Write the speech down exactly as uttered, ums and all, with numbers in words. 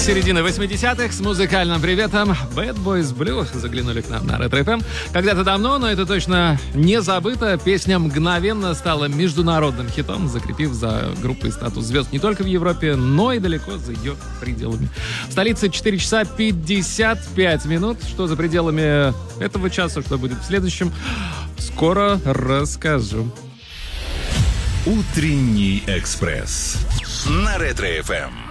середины восьмидесятых с музыкальным приветом Bad Boys Blue заглянули к нам на Ретро эф эм. Когда-то давно, но это точно не забыто, песня мгновенно стала международным хитом, закрепив за группой статус звезд не только в Европе, но и далеко за ее пределами. В столице четыре часа пятьдесят пять минут. Что за пределами этого часа, что будет в следующем, скоро расскажу. Утренний экспресс на Ретро эф эм.